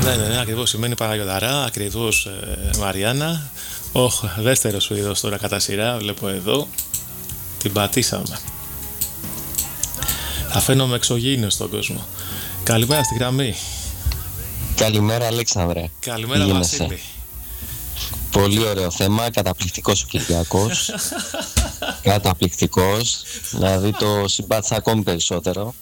Ναι, ακριβώς. Σημαίνει Παναγιωταρά, ακριβώς Μαριάννα. Δεύτερος ο είδος τώρα κατά σειρά, βλέπω εδώ. Την πατήσαμε. Θα φαίνομαι εξωγήινος στον κόσμο. Καλημέρα στη γραμμή. Καλημέρα Αλέξανδρε. Καλημέρα Βασίλη. Πολύ ωραίο θέμα, καταπληκτικός ο Κυριακός. Καταπληκτικός. Δηλαδή το συμπάθησα ακόμη περισσότερο.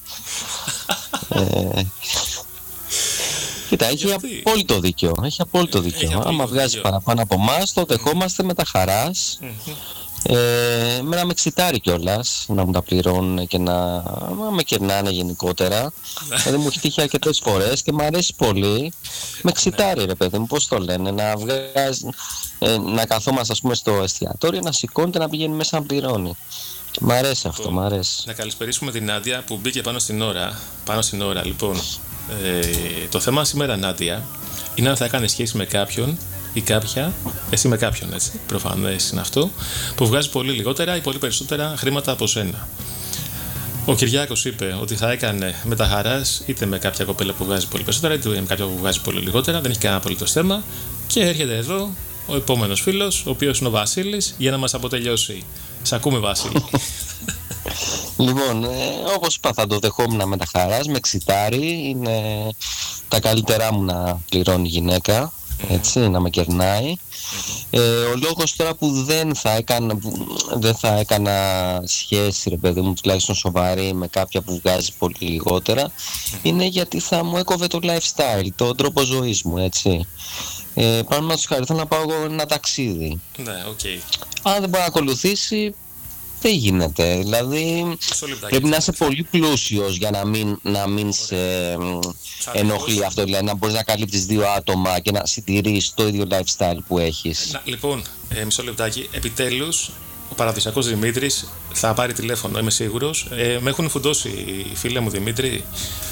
Κοίτα, έχει απόλυτο δίκιο. Έχει απόλυτο δίκιο. Άμα βγάζει παραπάνω από εμάς, το δεχόμαστε με τα χαράς. Εμένα με εξητάρει κιόλας να μου τα πληρώνουν και να με κερνάνε γενικότερα. Δηλαδή μου έχει τύχει αρκετές φορές και μου αρέσει πολύ. Με εξητάρει ρε παιδί μου, πώς το λένε, να βγάζει, να καθόμαστε ας πούμε στο εστιατόριο, να σηκώνεται, να πηγαίνει μέσα να πληρώνει. Μ' αρέσει αυτό, μ' αρέσει. Να καλησπερίσουμε την Νάντια που μπήκε πάνω στην ώρα. Λοιπόν, το θέμα σήμερα, Νάντια, είναι αν θα έκανε σχέση με κάποιον ή κάποια, εσύ με κάποιον, έτσι, προφανές είναι αυτό, που βγάζει πολύ λιγότερα ή πολύ περισσότερα χρήματα από σένα. Ο Κυριάκος είπε ότι θα έκανε με τα χαράς είτε με κάποια κοπέλα που βγάζει πολύ περισσότερα, είτε με κάποια που βγάζει πολύ λιγότερα, δεν έχει κανένα απολύτως θέμα. Και έρχεται εδώ ο επόμενος φίλος, ο οποίος είναι ο Βασίλης, για να μας αποτελειώσει. Σ' ακούμε, Βασίλη. Λοιπόν, όπως είπα, θα το δεχόμουν με τα χαράς, με εξητάρει, είναι τα καλύτερά μου να πληρώνει η γυναίκα. Έτσι, να με κερνάει. Ο λόγος τώρα που δεν θα έκανα σχέση, ρε παιδί μου, τουλάχιστον σοβαρή, με κάποια που βγάζει πολύ λιγότερα, είναι γιατί θα μου έκοβε το lifestyle, τον τρόπο ζωής μου, έτσι. Παραδείγματος χάρη, θέλω να πάω ένα ταξίδι. Ναι, αν δεν μπορεί να ακολουθήσει, δεν γίνεται. Δηλαδή πρέπει να είσαι πολύ πλούσιος για να μην σε ενοχλεί αυτό. Δηλαδή να μπορείς να καλύπτεις δύο άτομα και να συντηρείς το ίδιο lifestyle που έχεις. Λοιπόν, μισό λεπτάκι. Επιτέλους ο παραδοσιακός Δημήτρης θα πάρει τηλέφωνο, είμαι σίγουρος. Με έχουν φουντώσει οι φίλοι μου, Δημήτρη.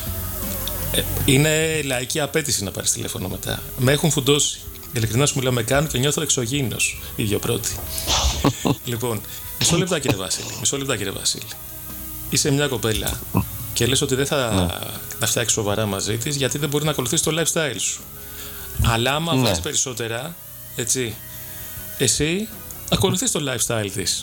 Είναι λαϊκή απέτηση να πάρεις τηλέφωνο μετά. Με έχουν φουντώσει. Ειλικρινά σου μιλάω, με κάνουν και νιώθω εξωγήινος οι δύο πρώτοι. Λοιπόν, μισό λεπτά κύριε Βασίλη. Είσαι μια κοπέλα και λες ότι δεν θα φτιάξεις σοβαρά μαζί της γιατί δεν μπορεί να ακολουθήσει το lifestyle σου. Αλλά άμα βάζεις περισσότερα, έτσι, εσύ ακολουθείς το lifestyle της.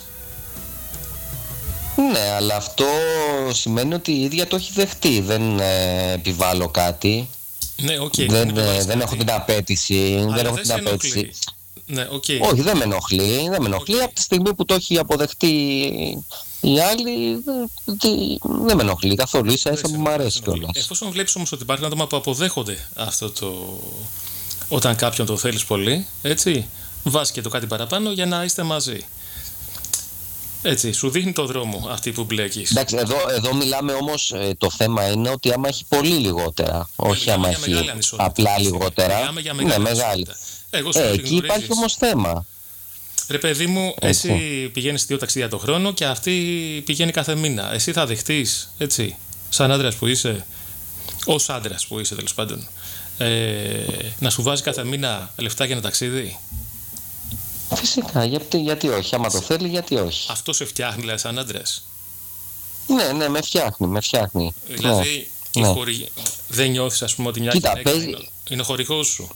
Ναι, αλλά αυτό σημαίνει ότι η ίδια το έχει δεχτεί. Δεν επιβάλλω κάτι. Ναι, δεν έχω την απέτηση. Ναι, Όχι, δεν με ενοχλεί. Από τη στιγμή που το έχει αποδεχτεί η άλλη, δεν με ενοχλεί καθόλου. Ίσα που μου αρέσει κιόλας. Εφόσον βλέπεις όμως ότι υπάρχουν άτομα που αποδέχονται αυτό το. Όταν κάποιον το θέλεις πολύ, έτσι, βάζει και το κάτι παραπάνω για να είστε μαζί. Έτσι, σου δείχνει το δρόμο αυτή που μπλέκεις. Εντάξει, εδώ μιλάμε όμως, το θέμα είναι ότι άμα έχει πολύ λιγότερα, όχι άμα έχει απλά λιγότερα. Ναι, μεγάλη. Εκεί υπάρχει όμως θέμα. Ρε παιδί μου, εσύ πηγαίνεις 2 ταξίδια το χρόνο και αυτή πηγαίνει κάθε μήνα. Εσύ θα δεχτείς, έτσι, σαν άντρας που είσαι, ως άντρας που είσαι τέλος πάντων, να σου βάζει κάθε μήνα λεφτά για ένα ταξίδι? Φυσικά, γιατί όχι, άμα το θέλει, γιατί όχι. Αυτό σε φτιάχνει, δηλαδή, σαν άντρας? Ναι, με φτιάχνει. Δηλαδή, δεν νιώθεις, ας πούμε, ότι μια γυναίκα είναι χορηγός σου?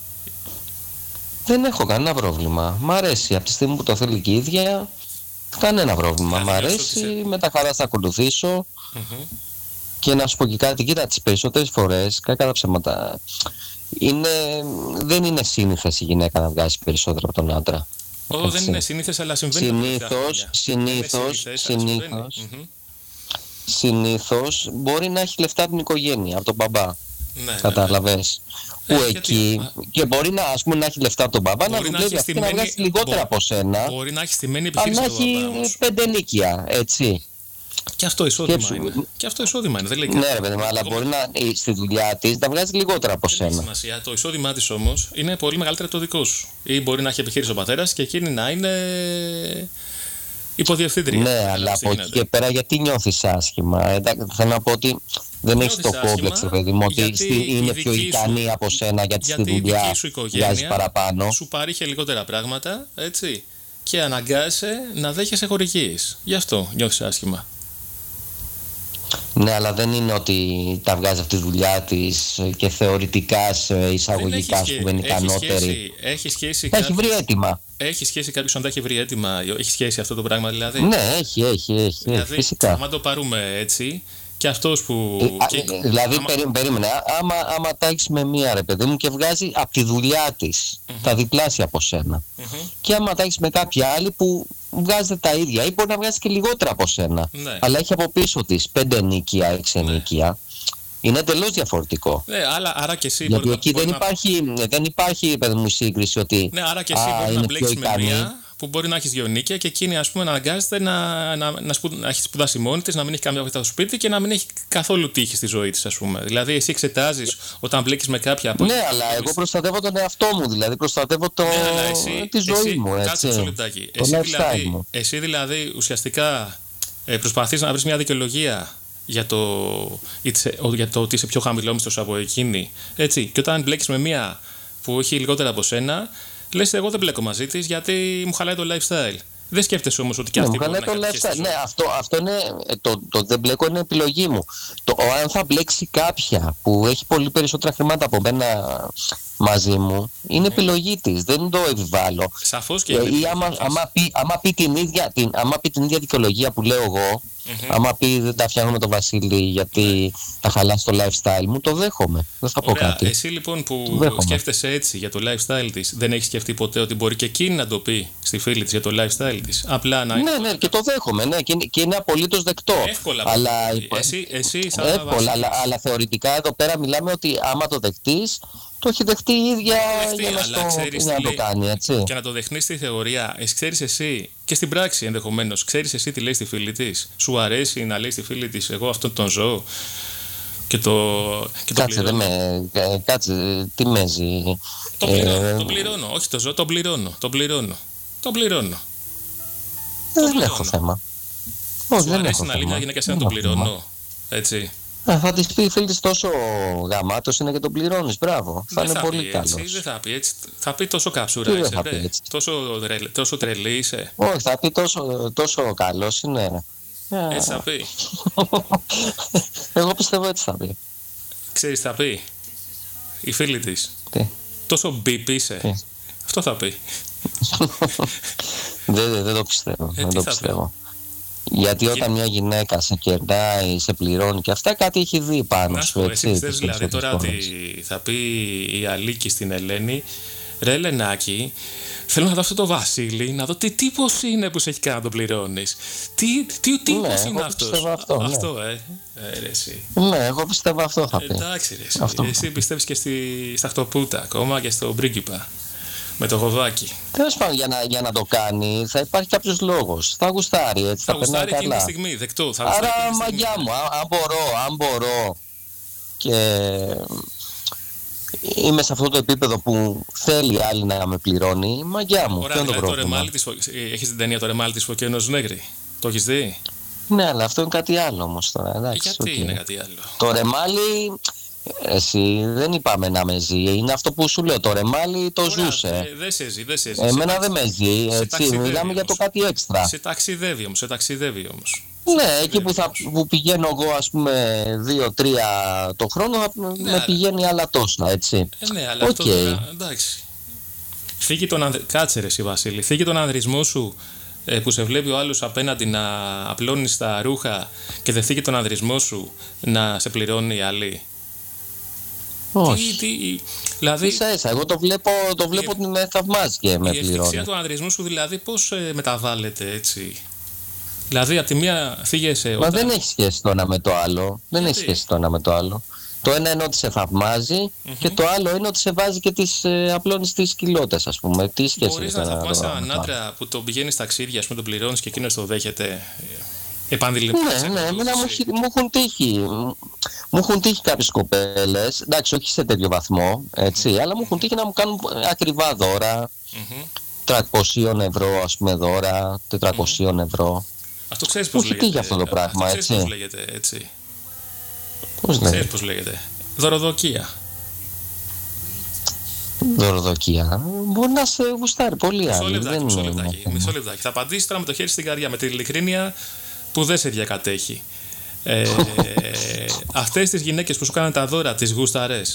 Δεν έχω κανένα πρόβλημα. Μ' αρέσει. Από τη στιγμή που το θέλει και η ίδια, κανένα πρόβλημα. Μ' αρέσει, με τα χαρά θα ακολουθήσω. Και να σου πω και κάτι, κοίτα, τις περισσότερες φορές, κακά τα ψέματα, δεν είναι σύνηθες η γυναίκα να βγάζει περισσότερο από τον άντρα. Δεν είναι σύνηθες, αλλά συμβαίνει. Συνήθως μπορεί να έχει λεφτά την οικογένεια, από τον μπαμπά. Κατάλαβες. Που εκεί και μπορεί να, ας πούμε, να έχει λεφτά από τον μπαμπά, να δουλεύει αυτή, να βγάζει λιγότερα από σένα. Μπορεί να έχει στημένη επιχείρηση. Αλλά να έχει 5 νίκια, έτσι. Και αυτό εισόδημα είναι. Και αυτό εισόδημα είναι. Δεν λέει ναι, ρε παιδί μου, αλλά μπορεί στη δουλειά της να βγάζει λιγότερα από σένα. Σημασία. Το εισόδημά της όμως είναι πολύ μεγαλύτερο από το δικό σου. Ή μπορεί να έχει επιχείρηση ο πατέρας και εκείνη να είναι υποδιευθύντρια. Ναι, αλλά από εκεί και πέρα γιατί νιώθεις άσχημα? Θέλω να πω ότι δεν έχεις το κόμπλεξ, παιδί μου, ότι είναι πιο ικανή από σένα γιατί στη δουλειά βγάζει παραπάνω. Σου παρήχε λιγότερα πράγματα, έτσι, και αναγκάζεσαι να δέχεσαι χορηγίες. Γι' αυτό νιώθεις άσχημα. Ναι, αλλά δεν είναι ότι τα βγάζει από τη δουλειά της και θεωρητικά σε εισαγωγικά που είναι ικανότερη. Έχει σχέση. Τα έχει βρει έτοιμα. Έχει σχέση κάποιος αν τα έχει βρει έτοιμα, έχει σχέση αυτό το πράγμα δηλαδή? Ναι, έχει, δηλαδή, φυσικά. Αν το πάρουμε έτσι, και αυτός που. Δηλαδή, περίμενε, άμα τα έχεις με μία, ρε παιδί μου, και βγάζει από τη δουλειά της τα διπλάσια από σένα, και άμα τα έχεις με κάποια άλλη που βγάζετε τα ίδια, ή μπορεί να βγάζει και λιγότερα από σένα, αλλά έχει από πίσω της 5 ενίκια, 6 ενίκια, είναι εντελώς διαφορετικό. Ναι, άρα και εσύ. Γιατί εκεί δεν υπάρχει, παιδί μου, σύγκριση ότι. Ναι, άρα και εσύ μπορεί να μπλέξεις με μία που μπορεί να έχει δύο νίκια και εκείνη, ας πούμε, να αναγκάζεται να έχει σπουδάσει μόνη της, να μην έχει καμία βοήθεια στο σπίτι και να μην έχει καθόλου τύχη στη ζωή της, ας πούμε. Δηλαδή, εσύ εξετάζεις όταν μπλέκεις με κάποια. Ναι, αλλά εγώ προστατεύω τον εαυτό μου, δηλαδή προστατεύω τη ζωή μου. Κάτσε ένα λεπτάκι. Εσύ δηλαδή ουσιαστικά προσπαθείς να βρεις μια δικαιολογία για το ότι είσαι πιο χαμηλόμισθος από εκείνη. Έτσι. Και όταν μπλέκεις με μία που έχει λιγότερα από σένα, λες, εγώ δεν μπλέκω μαζί της γιατί μου χαλάει το lifestyle. Δεν σκέφτεσαι όμως ότι και αυτή μπορεί να κάνει lifestyle. Ναι, αυτό είναι, το δεν μπλέκω είναι επιλογή μου. Αν θα μπλέξει κάποια που έχει πολύ περισσότερα χρήματα από μένα μαζί μου, είναι επιλογή της, δεν το επιβάλλω. Σαφώς και άμα πει την ίδια δικαιολογία που λέω εγώ, άμα πει δεν τα φτιάχνω με τον Βασίλη γιατί θα χαλάσει το lifestyle μου, το δέχομαι. Δεν θα πω κάτι. Εσύ λοιπόν που σκέφτεσαι έτσι για το lifestyle της, δεν έχεις σκεφτεί ποτέ ότι μπορεί και εκείνη να το πει στη φίλη της για το lifestyle της? Απλά να. Ναι, και το δέχομαι, ναι, και είναι απολύτως δεκτό. Εύκολα. Εσύ αλλά θεωρητικά εδώ πέρα μιλάμε ότι άμα το δεχτείς, το έχει δεχτεί η ίδια για να το κάνει, έτσι. Και να το δεχτείς στη θεωρία, ξέρεις εσύ και στην πράξη ενδεχομένως, ξέρεις εσύ τι λέει στη φίλη της? Σου αρέσει να λέει στη φίλη της, εγώ αυτόν τον ζω και κάτσε, κάτσε, τι μέζει? Το πληρώνω, όχι το ζω, το πληρώνω. Δεν έχω θέμα. Σου αρέσει να λέει μια γυναίκα σε να το πληρώνω, έτσι? Θα της πει η φίλη της, τόσο γαμάτος είναι και τον πληρώνεις, μπράβο. Θα είναι πολύ καλός. Δεν θα πει έτσι. Θα πει τόσο καψούρα είσαι, τόσο τρελή είσαι. Όχι, θα πει τόσο καλός είναι. Έτσι θα πει. Εγώ πιστεύω έτσι θα πει. Ξέρεις θα πει η φίλη της? Τόσο μπιπ είσαι. Αυτό θα πει. Δεν το πιστεύω. Δεν το πιστεύω. Γιατί όταν μια γυναίκα σε κερνάει, σε πληρώνει και αυτά, κάτι έχει δει πάνω σου. Εσύ πιστεύεις δηλαδή τώρα ότι θα πει η Αλίκη στην Ελένη, ρε Ελενάκη, θέλω να δω αυτό το Βασίλη, να δω τι τύπος είναι που σε έχει κάνει να τον πληρώνεις. Τι τύπος είναι αυτός? Αυτό, εσύ. Ναι, εγώ πιστεύω αυτό θα πει. Εντάξει, εσύ πιστεύεις και στα χτωπούτα ακόμα και στο πρίγκιπα. Με το γοδάκι. Τέλος πάντων, για να το κάνει θα υπάρχει κάποιος λόγος. Θα γουστάρει, έτσι. Θα γουστάρει εκείνη τη στιγμή, δεκτό. Άρα, μαγιά μου, αν μπορώ και είμαι σε αυτό το επίπεδο που θέλει άλλη να με πληρώνει, μαγιά μου. Ωραία, έχεις την ταινία το ρεμάλι της Φωκένος Νέγρη? Το έχεις δει? Ναι, αλλά αυτό είναι κάτι άλλο όμως τώρα. Εντάξει, γιατί είναι κάτι άλλο? Το ρεμάλι. Εσύ δεν είπαμε να με ζει. Είναι αυτό που σου λέω. Το ρεμάλι το ζούσε. Δεν σε ζει. Εμένα δεν με ζει. Έτσι, μιλάμε για το κάτι έξτρα. Σε ταξιδεύει όμως. Ναι, εκεί που πηγαίνω εγώ, ας πούμε 2-3 το χρόνο, με πηγαίνει άλλα τόσα, έτσι. Ναι, αλλά αυτό εντάξει. Κάτσε ρε εσύ Βασίλη, φύγει τον ανδρισμό σου που σε βλέπει ο άλλος απέναντι να απλώνεις τα ρούχα και δεν φύγει τον ανδρισμό σου να σε πληρώνει η άλλη. Όχι. Δηλαδή, ίσα, εγώ το βλέπω ότι με θαυμάζει και με πληρώνει. Η ευθυξία του ανδρισμού σου δηλαδή πώς μεταβάλλεται έτσι? Δηλαδή από τη μία φύγεσαι. Μα δεν έχει σχέση το ένα με το άλλο. Δεν έχει σχέση το ένα με το άλλο. Το ένα είναι ότι σε θαυμάζει και το άλλο είναι ότι σε βάζει και απλώνεις τις κοιλώτες, ας πούμε. Τι σχέση? Μπορείς να θαυμάσεις έναν άντρα που τον πηγαίνει στα ταξίδια, ας πούμε, τον πληρώνεις και εκείνος το δέχεται επανειλημμένα? Ναι, εμένα μου έχουν τύχει κάποιες κοπέλες, εντάξει, όχι σε τέτοιο βαθμό, έτσι, αλλά μου έχουν τύχει να μου κάνουν ακριβά δώρα, 300 ευρώ, ας πούμε, δώρα, 400 ευρώ. Αυτό ξέρεις πώς λέγεται? Μου έχει τύχει αυτό το πράγμα, έτσι. Ξέρεις πώς λέγεται, έτσι? Ξέρεις πώς λέγεται? Δωροδοκία. Δωροδοκία. Μπορεί να σε γουστάρει πολύ άλλη. Μισό λεπτάκι. Θα απαντήσεις τώρα με το χέρι στην καρδιά, με την ειλικρίνεια που δεν σε διακατέχει. Αυτές τις γυναίκες που σου κάναν τα δώρα, τις γούσταρες?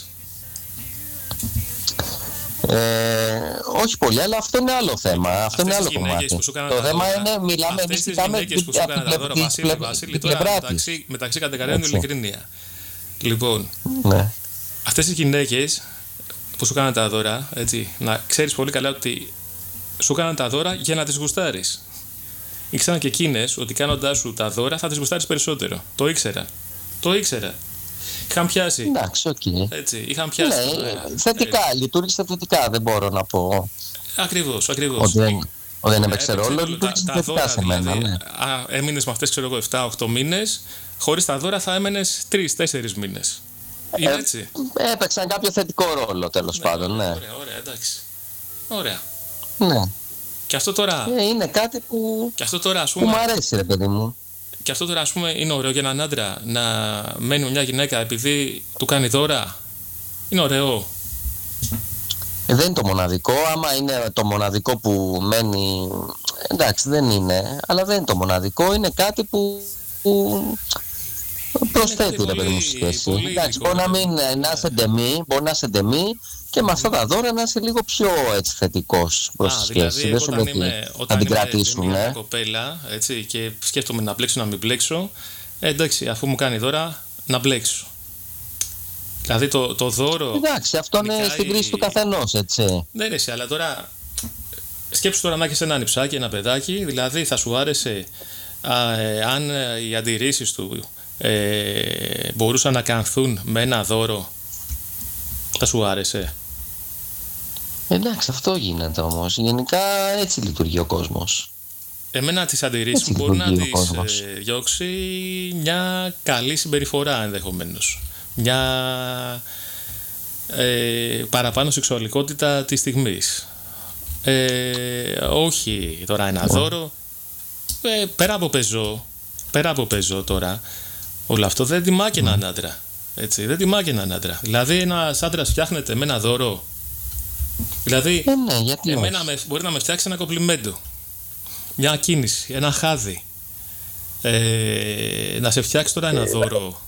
Όχι πολύ, αλλά αυτό είναι άλλο θέμα. Αυτό είναι άλλο κομμάτι. Το θέμα είναι, μιλάμε εμείς τι κάνουμε από την πλευρά της. Μεταξύ κατεκαρένου ειλικρίνεια. Λοιπόν, ναι. Αυτές τις γυναίκες που σου κάναν τα δώρα, έτσι, να ξέρεις πολύ καλά ότι σου κάναν τα δώρα για να τις γουστάρεις. Ήξεραν και εκείνες ότι κάνοντάς σου τα δώρα θα τις γουστάρεις περισσότερο. Το ήξερα. Είχαν πιάσει. Εντάξει, okay. Έτσι, είχαν πιάσει. Ναι, θετικά, λειτουργήσε θετικά, δεν μπορώ να πω. Ακριβώς. Ότι δεν έπαιξε ρόλο, λειτουργήσε θετικά σε μένα. Δηλαδή, ναι. Έμεινες με αυτές, ξέρω εγώ, 7-8 μήνες. Χωρίς τα δώρα θα έμενες 3-4 μήνες. Είναι έτσι. Έπαιξαν κάποιο θετικό ρόλο, τέλος πάντων. Ναι. Ωραία, εντάξει. Ωραία. Ναι. Και αυτό τώρα. Είναι κάτι που. Και αυτό τώρα, ας πούμε, που μου αρέσει, ρε παιδί μου. Και αυτό τώρα, ας πούμε, είναι ωραίο για έναν άντρα να μένει μια γυναίκα επειδή του κάνει δώρα. Είναι ωραίο. Δεν είναι το μοναδικό. Άμα είναι το μοναδικό που μένει. Εντάξει, δεν είναι. Αλλά δεν είναι το μοναδικό. Είναι κάτι που προσθέτει, ρε παιδί μου, στη σχέση. Εντάξει, μπορεί να μην να είσαι ντεμή, και με αυτά τα δώρα να είσαι λίγο πιο θετικός προς τη σχέση. Δηλαδή, δεν σου λέει να την κρατήσουν. Μια κοπέλα, έτσι, και σκέφτομαι να μπλέξω, να μην μπλέξω. Εντάξει, αφού μου κάνει δώρα, να μπλέξω. Δηλαδή το δώρο. Εντάξει, αυτό είναι στην κρίση του καθενός, έτσι. Ναι, ρε, αλλά τώρα. Σκέψου τώρα να έχεις ένα νηψάκι, ένα παιδάκι, δηλαδή θα σου άρεσε αν οι αντιρρήσεις του μπορούσαν να κάνθουν με ένα δώρο, θα σου άρεσε? Εντάξει, αυτό γίνεται όμως. Γενικά έτσι λειτουργεί ο κόσμος. Εμένα τις αντιρρήσεις μου μπορεί να τις διώξει μια καλή συμπεριφορά ενδεχομένως. Μια παραπάνω σεξουαλικότητα της στιγμής. Όχι τώρα ένα δώρο. Πέρα από πεζό τώρα, όλο αυτό δεν τιμά και έναν άντρα. Έτσι, δεν τιμά και έναν άντρα. Δηλαδή ένας άντρας φτιάχνεται με ένα δώρο. Δηλαδή, ναι, γιατί εμένα μπορεί να με φτιάξει ένα κομπλιμέντο, μια κίνηση, ένα χάδι. Να σε φτιάξει τώρα ένα δώρο.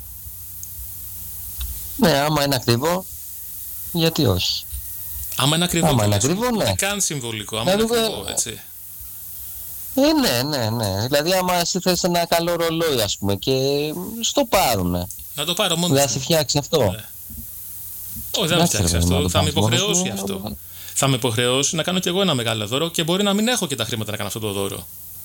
Ναι, άμα είναι ακριβό, γιατί όχι. Άμα είναι ακριβό, ναι. Καν συμβολικό, άμα είναι ακριβό, έτσι. Ναι. Δηλαδή, άμα εσύ θες ένα καλό ρολόι, ας πούμε, και στο πάρουνε. Να το πάρω μόνο. Δεν θα σε φτιάξει αυτό. Ναι. Όχι, δεν θα φτιάξει αυτό. Θα με υποχρεώσει αυτό. Θα με υποχρεώσει να κάνω κι εγώ ένα μεγάλο δώρο και μπορεί να μην έχω και τα χρήματα να κάνω αυτό το δώρο.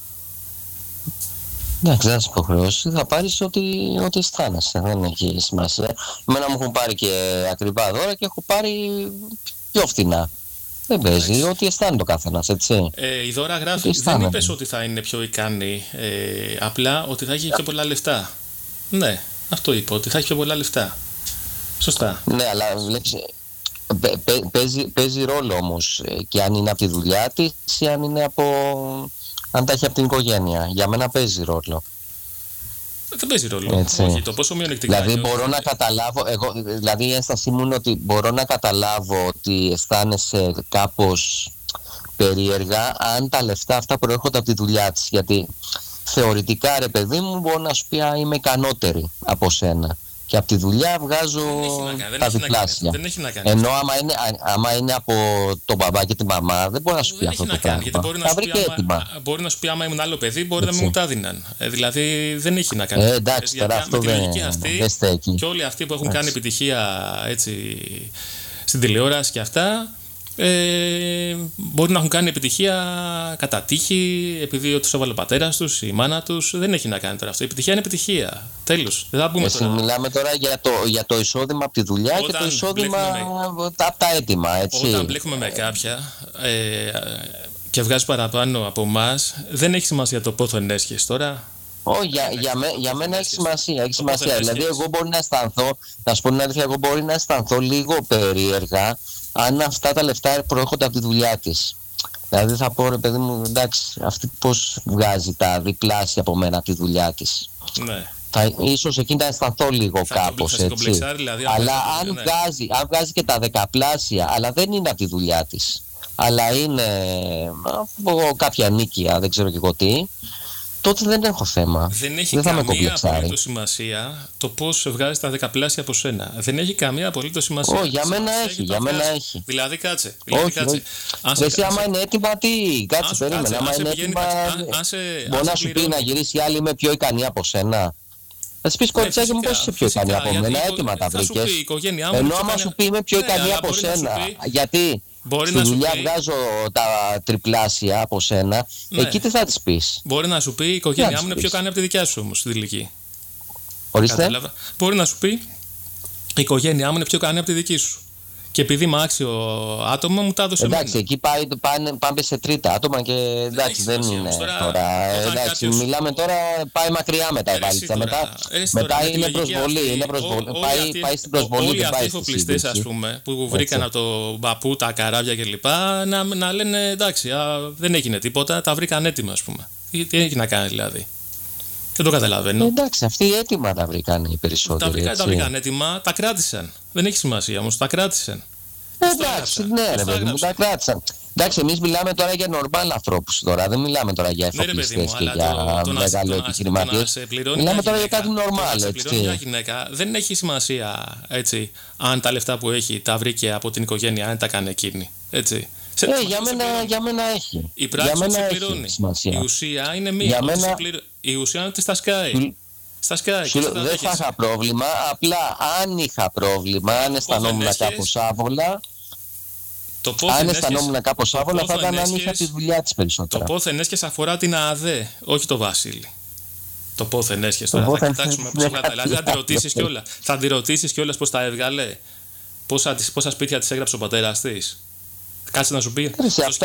Εντάξει, δεν θα σε υποχρεώσει. Θα πάρεις ό,τι αισθάνεσαι. Δεν έχει σημασία. Εμένα μου έχουν πάρει και ακριβά δώρα και έχω πάρει πιο φθηνά. Δεν παίζει, ό,τι αισθάνεται ο καθένας, έτσι. Η δώρα γράφει, δεν είπες ότι θα είναι πιο ικανή, απλά ότι θα έχει πιο πολλά λεφτά. Ναι, αυτό είπα, ότι θα έχει πιο πολλά λεφτά. Σωστά. Ναι, αλλά βλέπεις, παίζει ρόλο όμως και αν είναι από τη δουλειά της ή αν τα έχει από την οικογένεια. Για μένα παίζει ρόλο. Δεν παίζει ρόλο. Έτσι. Όχι, το πόσο μειονεκτικά. Δηλαδή μπορώ να καταλάβω, δηλαδή η ένστασή μου είναι ότι μπορώ να καταλάβω ότι αισθάνεσαι κάπως περίεργα αν τα λεφτά αυτά προέρχονται από τη δουλειά της. Γιατί θεωρητικά, ρε παιδί μου, μπορώ να σου πει είμαι ικανότερη από σένα. Και από τη δουλειά βγάζω τα διπλάσια. Ενώ άμα είναι από τον μπαμπά και την μαμά, δεν μπορεί να σου πει αυτό το πράγμα. Μπορεί να σου πει άμα ήμουν άλλο παιδί, μπορεί να μην μου τα δίναν. Δηλαδή δεν έχει να κάνει. Εντάξει, τώρα αυτό δεν στέκει. Και όλοι αυτοί που έχουν κάνει επιτυχία έτσι, στην τηλεόραση και αυτά, μπορεί να έχουν κάνει επιτυχία κατά τύχη, επειδή τους έβαλε ο πατέρας τους, η μάνα τους. Δεν έχει να κάνει τώρα αυτό. Η επιτυχία είναι επιτυχία. Τέλος. Δεν θα πούμε τώρα. Μιλάμε τώρα για το εισόδημα από τη δουλειά και το εισόδημα από τα έτοιμα. Έτσι. Όταν μπλέκουμε με κάποια και βγάζει παραπάνω από εμάς, δεν έχει σημασία το πόθο ενέσχεσαι τώρα. Όχι, για μένα έχει σημασία. Δηλαδή, εγώ μπορεί να αισθανθώ, να σου πω την αλήθεια, εγώ μπορεί να αισθανθώ λίγο περίεργα αν αυτά τα λεφτά προέρχονται από τη δουλειά της. Δηλαδή θα πω, ρε παιδί μου, εντάξει, αυτή πώς βγάζει τα διπλάσια από μένα από τη δουλειά της. Ναι. Ίσως εκείνη να αισθανθώ λίγο κάπως, έτσι. Δηλαδή, αλλά αν βγάζει και τα δεκαπλάσια, αλλά δεν είναι από τη δουλειά της, αλλά είναι από κάποια νίκια, δεν ξέρω και εγώ τι, τότε δεν έχω θέμα. Δεν έχει καμία απολύτως σημασία το πώς βγάζει τα δεκαπλάσια από σένα. Δεν έχει καμία απολύτως σημασία. Όχι, για μένα έχει. Για μένα έχει. Δηλαδή κάτσε. Όχι. Εσύ άμα είναι έτοιμα, τι. Κάτσε, περίμενε. Άμα είναι έτοιμα, μπορεί να σου πει να γυρίσει άλλη, είμαι πιο ικανή από σένα. Θα σου πει κοριτσάκι μου, πώς είσαι πιο ικανή από μένα, έτοιμα τα βρήκες. Ενώ άμα σου πει είμαι πιο ικανή από σένα, γιατί στη δουλειά βγάζω τα τριπλάσια από σένα, εκεί τι θα της πεις. Μπορεί να σου πει η οικογένειά μου είναι πιο ικανή από τη δικιά σου όμως, στη ηλικία. Ορίστε. Μπορεί να σου πει η οικογένειά μου είναι πιο ικανή από τη δική σου. Και επειδή είμαι άξιο άτομο, μου τα έδωσε. Εντάξει, εκεί πάμε σε τρίτα άτομα και εντάξει, δεν είναι τώρα. Εντάξει, μιλάμε τώρα, πάει μακριά μετά η βαλίτσα. Μετά είναι προσβολή. Πάει στην προσβολή. Όλοι αυτοί οι εφοπλιστές, ας πούμε, που βρήκαν από το μπαπού, τα καράβια κλπ. Να λένε εντάξει, δεν έγινε τίποτα, τα βρήκαν έτοιμα, ας πούμε. Τι έχει να κάνει δηλαδή. Δεν το καταλαβαίνω. Εντάξει, αυτοί έτοιμα τα βρήκαν οι περισσότεροι. Τα βρήκαν έτοιμα, τα κράτησαν. Δεν έχει σημασία όμως, τα κράτησαν. Εντάξει, ναι, ρε παιδί μου, τα κράτησαν. Εντάξει, εμείς μιλάμε τώρα για normal ανθρώπους τώρα. Δεν μιλάμε τώρα για εφοπλιστές και για μεγάλο επιχειρηματίες. Μιλάμε τώρα για κάτι normal, έτσι. Μια γυναίκα δεν έχει σημασία, έτσι, αν τα λεφτά που έχει τα βρήκε από την οικογένεια, αν τα κάνει εκείνη. Έτσι. Για μένα έχει. Η πράξη που σε πληρώνει. Η ουσία είναι μία. Η ουσία είναι ότι στα σκάει. Δεν θα είχα πρόβλημα. Απλά αν είχα πρόβλημα, αν αισθανόμουν κάπως άβολα. Αν αισθανόμουν κάπως άβολα, θα ήταν αν είχα τη δουλειά της περισσότερα. Το πόθεν έσχες αφορά την ΑΔΕ, όχι το Βασίλη. Το πόθεν έσχες τώρα. Θα κοιτάξουμε πώς όλα τα. Δηλαδή θα τη ρωτήσεις κιόλας πώς τα έβγαλε. Πόσα σπίτια της έγραψε ο πατέρας της. Κάτσε να σου πει.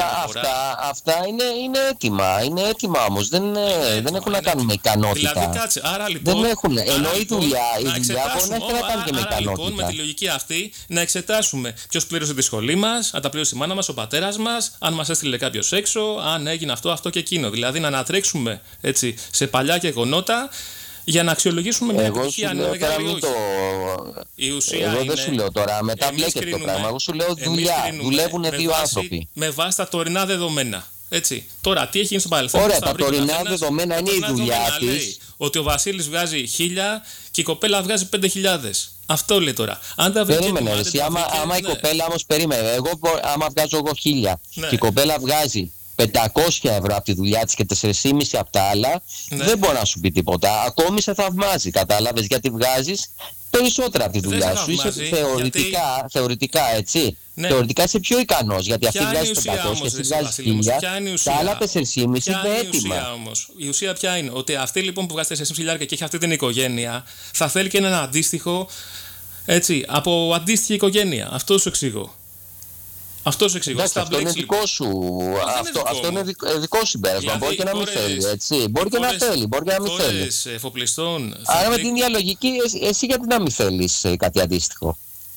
Αυτά είναι έτοιμα. Είναι έτοιμα όμως. Δεν έχουν να κάνουν με ικανότητα. Δηλαδή, κάτσε. Άρα λοιπόν. Δεν έχουν. Ενώ η δουλειά μπορεί να έχει να κάνει και με ικανότητα. Λοιπόν, με τη λογική αυτή, να εξετάσουμε ποιος πλήρωσε τη σχολή μας, αν τα πλήρωσε η μάνα μας, ο πατέρας μας, αν μας έστειλε κάποιος έξω, αν έγινε αυτό και εκείνο. Δηλαδή να ανατρέξουμε έτσι σε παλιά γεγονότα. Για να αξιολογήσουμε μια επιτυχία, αν είναι μεγάλη ή όχι. Η ουσία εγώ δεν σου λέω τώρα, μετά μπλέκεται το πράγμα. Εγώ σου λέω δουλειά. Δουλεύουν δύο άνθρωποι. Με βάση τα τωρινά δεδομένα. Έτσι. Τώρα, τι έχει γίνει στο παρελθόν. Ωραία, τα τωρινά δεδομένα είναι η δουλειά της. Ότι ο Βασίλης βγάζει 1.000 και η κοπέλα βγάζει 5.000. Αυτό λέει τώρα. Περίμενε, εσύ, άμα η κοπέλα όμως περίμενε. Εγώ, άμα βγάζω εγώ 1.000 και η κοπέλα βγάζει 500 ευρώ από τη δουλειά της και 4,5 από τα άλλα, δεν μπορεί να σου πει τίποτα. Ακόμη σε θαυμάζει, κατάλαβες, γιατί βγάζεις περισσότερα από τη δουλειά σου. Είσαι θεωρητικά έτσι. Ναι. Θεωρητικά είσαι πιο ικανός, γιατί αυτή βγάζει 500 και εσύ βγάζεις 1.000, τα άλλα 4,5 είναι έτοιμα. Η ουσία ποια είναι, ότι αυτή λοιπόν που βγάζει 4,5 και έχει αυτή την οικογένεια, θα θέλει και έναν αντίστοιχο, έτσι, από αντίστοιχη οικογένεια. Αυτό σου εξηγώ. Αυτό σου εξηγώ. Αυτό είναι δικό σου. Αυτό είναι δικό συμπέρασμα. Μπορεί και να μην θέλει. Έτσι. Μπορεί και να θέλει. Μπορεί και να μην θέλει. Άρα με την ίδια λογική, εσύ γιατί να μην θέλει κάτι αντίστοιχο.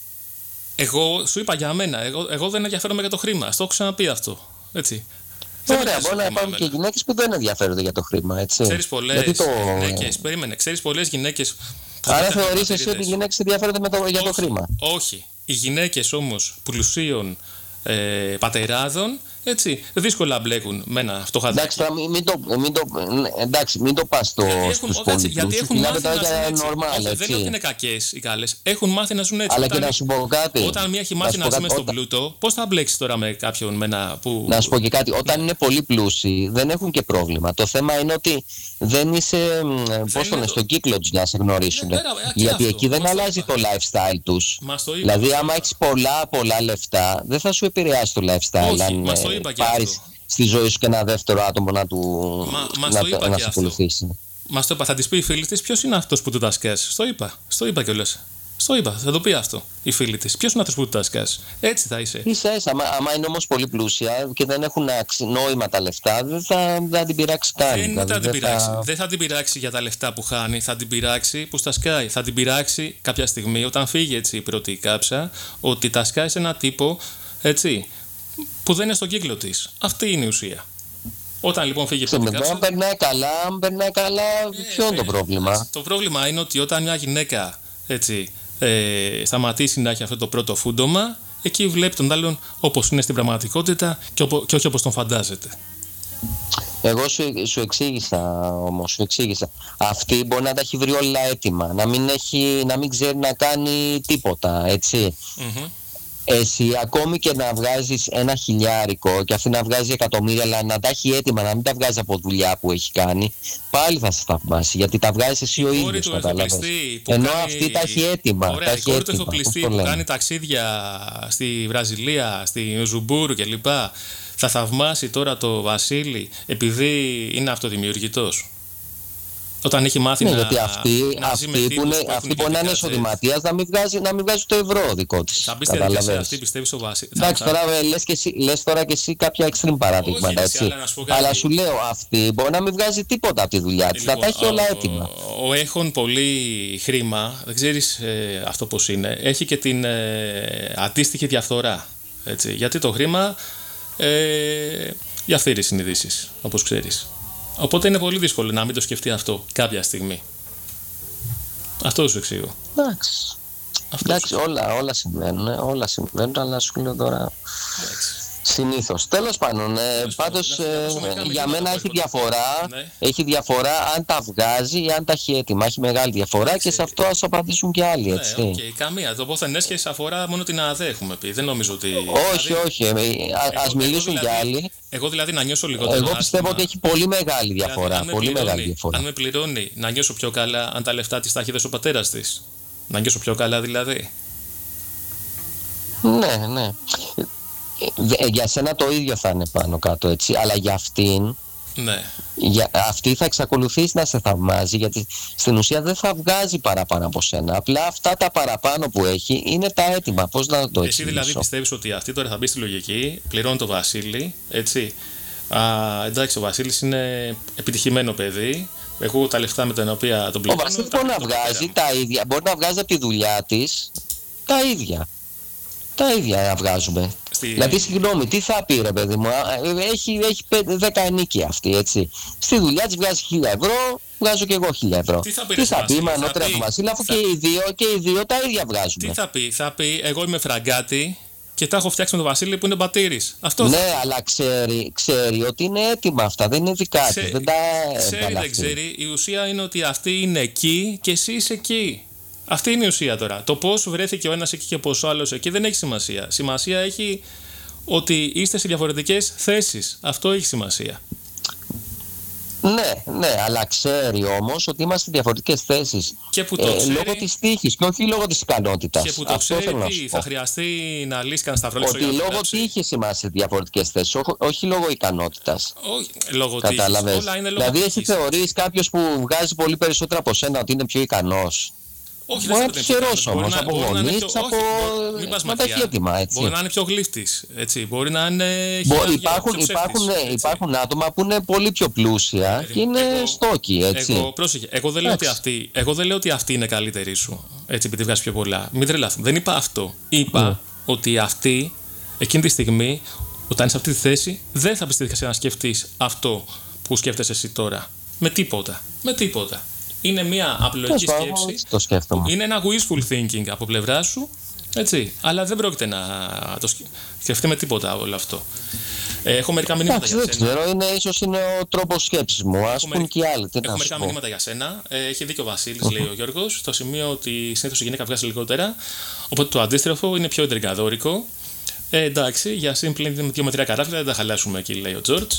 Εγώ σου είπα για μένα. Εγώ δεν ενδιαφέρομαι για το χρήμα. Το έχω ξαναπεί αυτό. Έτσι. Ωραία, μπορεί να υπάρχουν και γυναίκες που δεν ενδιαφέρονται για το χρήμα. Ξέρεις πολλές γυναίκες. Περίμενε. Ξέρεις πολλές γυναίκες. Άρα θεωρείς εσύ ότι οι γυναίκες ενδιαφέρονται για το χρήμα. Όχι. Οι γυναίκες όμως πλουσίων πατεράδων, έτσι, δύσκολα μπλέκουν με ένα φτωχά. Εντάξει, μην το πας στους πολίτες. Γιατί έχουν μάθει να ζουν έτσι. Δεν λέω ότι είναι κακές οι καλές. Έχουν μάθει να ζουν έτσι. Αλλά και να σου πω κάτι. Όταν μία έχει μάθει να ζει μες στον πλούτο, πώς θα μπλέξεις τώρα με κάποιον με ένα που. Να σου πω και κάτι. Όταν είναι πολύ πλούσιοι, δεν έχουν και πρόβλημα. Το θέμα είναι ότι δεν είσαι στον κύκλο τους για να σε γνωρίσουν. Γιατί εκεί δεν αλλάζει το lifestyle τους. Δηλαδή, άμα έχεις πολλά λεφτά, δεν θα σου επηρεάσει το lifestyle. Αν πάρεις στη ζωή σου και ένα δεύτερο άτομο να σε ακολουθήσει. Μας το είπα, θα της πει η φίλη της ποιος είναι αυτός που του τα σκιάσει. Στο είπα κιόλας. Στο είπα, θα το πει αυτό η φίλη της. Ποιος είναι αυτός που του τα σκιάσει. Έτσι θα είσαι. Ίσα-ίσα, άμα είναι όμως πολύ πλούσια και δεν έχουν νόημα τα λεφτά, δεν θα την πειράξει καν. Δεν θα την πειράξει για τα λεφτά που χάνει, θα την πειράξει που στα σκάει. Θα την πειράξει κάποια στιγμή όταν φύγει έτσι η πρώτη κάψα, ότι τα σκάει σε ένα τύπο, έτσι, που δεν είναι στον κύκλο της. Αυτή είναι η ουσία. Όταν λοιπόν φύγει η πρώτη κάψα. Αν περνάει καλά, ποιο είναι το πρόβλημα. Το πρόβλημα είναι ότι όταν μια γυναίκα, έτσι, σταματήσει να έχει αυτό το πρώτο φούντομα, εκεί βλέπει τον άλλον όπως είναι στην πραγματικότητα και όχι όπως τον φαντάζεται. Εγώ σου εξήγησα όμως, Αυτή μπορεί να τα έχει βρει όλα έτοιμα, να μην ξέρει να κάνει τίποτα, έτσι. Εσύ ακόμη και να βγάζεις 1.000 και αυτή να βγάζει εκατομμύρια, αλλά να τα έχει έτοιμα, να μην τα βγάζει από δουλειά που έχει κάνει, πάλι θα σε θαυμάσει, γιατί τα βγάζεις εσύ ο ίδιος, καταλαβαίνεις. Ενώ αυτή τα έχει έτοιμα. Ωραία, η κόρη του εφοπλιστή που κάνει ταξίδια στη Βραζιλία, στη Ζουμπούρου κλπ. Θα θαυμάσει τώρα το Βασίλη επειδή είναι αυτοδημιουργητός. Όταν έχει μάθει γιατί αυτή που να είναι εισοδηματίας να μην βγάζει το ευρώ δικό της. Θα μπει στη διαδικασία αυτή, πιστεύεις στο Βασίλη. Εντάξει, τώρα λες τώρα και εσύ κάποια extreme παράδειγματα, έτσι. Αλλά σου λέω, αυτή μπορεί να μην βγάζει τίποτα από τη δουλειά της. Θα τα έχει όλα έτοιμα. Ο έχων πολύ χρήμα, δεν ξέρεις αυτό πώς είναι, έχει και την αντίστοιχη διαφθορά. Έτσι, γιατί το χρήμα διαφθείρει συνειδήσεις, όπως ξέρεις. Οπότε είναι πολύ δύσκολο να μην το σκεφτεί αυτό κάποια στιγμή. Αυτό σου εξηγώ. Εντάξει, όλα συμβαίνουν, αλλά σου λέω τώρα συνήθως. Τέλος πάντων, πάντως για μένα έχει διαφορά αν τα βγάζει ή αν τα έχει έτοιμα. Έχει μεγάλη διαφορά και σε αυτό ας απαντήσουν και άλλοι, έτσι. Καμία. Το πόθεν έσχεση αφορά μόνο την ΑΔΕ, έχουμε πει. Δεν νομίζω ότι... Όχι. Ας μιλήσουν κι άλλοι. Εγώ δηλαδή να νιώσω λιγότερο. Εγώ πιστεύω ότι έχει πολύ μεγάλη διαφορά. Αν με πληρώνει να νιώσω πιο καλά, αν τα λεφτά της τα έχει δώσει ο πατέρας της. Να νιώσω πιο καλά δηλαδή. Ναι. Για σένα το ίδιο θα είναι πάνω κάτω, έτσι. Αλλά για αυτήν, αυτή θα εξακολουθήσει να σε θαυμάζει, γιατί στην ουσία δεν θα βγάζει παραπάνω από σένα. Απλά αυτά τα παραπάνω που έχει είναι τα έτοιμα. Πώς να το εξηγήσω. Εσύ δηλαδή πιστεύεις ότι αυτή τώρα θα μπει στη λογική, πληρώνει το Βασίλη, έτσι. Εντάξει, ο Βασίλης είναι επιτυχημένο παιδί. Εγώ τα λεφτά με τα οποία τον πληρώνω. Ο Βασίλης μπορεί να βγάζει τα ίδια, μπορεί να βγάζει από τη δουλειά της τα ίδια. Τα ίδια να βγάζουμε. Δηλαδή, συγγνώμη, τι θα πει ρε παιδί μου, έχει 10 ενίκια αυτή, έτσι. Στη δουλειά της βγάζει 1.000 ευρώ, βγάζω και εγώ 1.000 ευρώ. Τι θα πει, ανώτερα του Βασίλη, αφού και οι δύο τα ίδια βγάζουμε. Τι θα πει, εγώ είμαι φραγκάτη και τα έχω φτιάξει με τον Βασίλη που είναι μπατήρης. Ναι, αλλά ξέρει ότι είναι έτοιμα αυτά, δεν είναι δικά της. Δεν ξέρει, η ουσία είναι ότι αυτή είναι εκεί και εσύ είσαι εκεί. Αυτή είναι η ουσία τώρα. Το πώς βρέθηκε ο ένας εκεί και πώς ο άλλος εκεί δεν έχει σημασία. Σημασία έχει ότι είστε σε διαφορετικές θέσεις. Αυτό έχει σημασία. Ναι, αλλά ξέρει όμως ότι είμαστε σε διαφορετικές θέσεις. Και που το ξέρει, λόγω της τύχης και όχι λόγω της ικανότητας. Και που το αυτό ξέρει, θα χρειαστεί να λύσει κανένα σταυρό. Ότι λόγω τύχης είμαστε σε διαφορετικές θέσεις, όχι λόγω ικανότητας. Όχι λόγω τύχης. Καταλαβαίνεις. Δηλαδή, εσύ θεωρείς κάποιος που βγάζει πολύ περισσότερα από σένα ότι είναι πιο ικανός. Όχι, μπορεί να τυχερός όμως, από γονείς, από τα έχει έτοιμα, έτσι. Μπορεί να είναι πιο γλύφτης, έτσι. Μπορεί να είναι... Υπάρχουν άτομα που είναι πολύ πιο πλούσια και είναι στόκοι, έτσι. Πρόσεχε, εγώ δεν λέω ότι αυτή είναι καλύτερη σου, έτσι, επειδή βγάζει πιο πολλά. Μην τρελαθούμε. Δεν είπα αυτό. Είπα ότι αυτή, εκείνη τη στιγμή, όταν είσαι σε αυτή τη θέση, δεν θα πιστεύεις να σκεφτείς αυτό που σκέφτεσαι εσύ τώρα. Με τίποτα. Είναι μια απλοϊκή σκέψη. Είναι ένα wishful thinking από πλευρά σου, έτσι. Αλλά δεν πρόκειται να το σκεφτεί με τίποτα όλο αυτό. Έχω μερικά μηνύματα για σένα. Δεν ξέρω, ίσως είναι ο τρόπος σκέψης μου. Ας πούμε και οι άλλοι. Έχω μερικά μηνύματα για σένα. Έχει δίκιο ο Βασίλης, λέει ο Γιώργος, στο σημείο ότι συνήθως η γυναίκα βγάζει λιγότερα. Οπότε το αντίστροφο είναι πιο εντριγκαδόρικο. Εντάξει, για σύμπλην 2 με 3 καράφια δεν τα χαλάσουμε εκεί, λέει ο Τζόρτζ.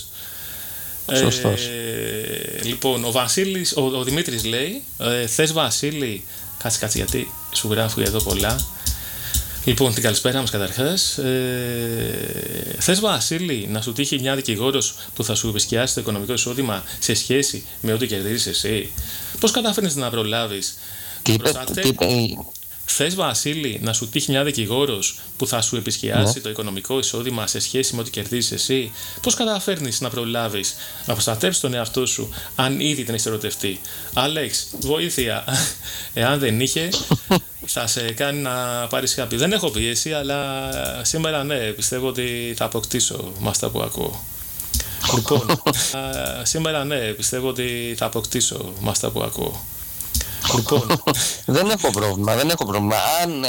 Λοιπόν, ο Δημήτρης λέει, θες Βασίλη, κάτσε γιατί σου γράφω εδώ πολλά. Λοιπόν, την καλησπέρα μας καταρχάς. Θες Βασίλη να σου τύχει μια δικηγόρος που θα σου επισκιάσει το οικονομικό εισόδημα σε σχέση με ό,τι κερδίζεις εσύ? Πώς καταφέρνεις να προλάβεις? Θες Βασίλη να σου τύχει μια δικηγόρος που θα σου επισκιάσει το οικονομικό εισόδημα σε σχέση με ό,τι κερδίζεις εσύ? Πώς καταφέρνεις να προλάβεις να προστατεύσεις τον εαυτό σου αν ήδη την έχεις ερωτευτεί? Άλεξ, βοήθεια. Εάν δεν είχε, θα σε κάνει να πάρεις χάπι. Δεν έχω πίεση, αλλά σήμερα ναι, πιστεύω ότι θα αποκτήσω με αυτά που ακούω. Λοιπόν, σήμερα ναι, πιστεύω ότι θα αποκτήσω με αυτά που ακούω. Λοιπόν. Δεν έχω πρόβλημα.